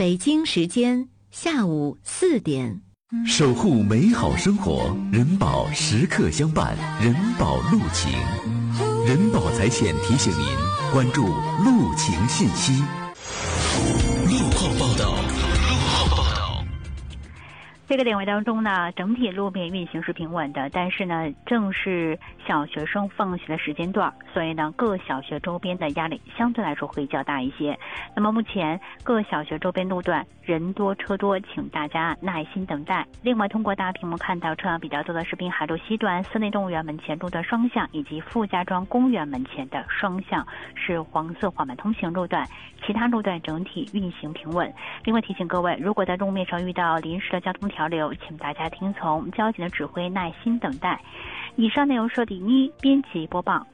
北京时间下午4点。 守护美好生活，人保时刻相伴，人保路情。人保财险提醒您关注路情信息。路况报道。 这个点位当中呢，整体路面运行是平稳的，但是呢，正是小学生放学的时间段，所以呢，各小学周边的压力相对来说会较大一些。那么目前各小学周边路段人多车多，请大家耐心等待。另外，通过大屏幕看到车辆比较多的是滨海路西段森内动物园门前路的双向，以及傅家庄公园门前的双向是黄色缓慢通行路段，其他路段整体运行平稳。另外提醒各位，如果在路面上遇到临时的交通调流，请大家听从交警的指挥，耐心等待。以上内容是李妮编辑播报，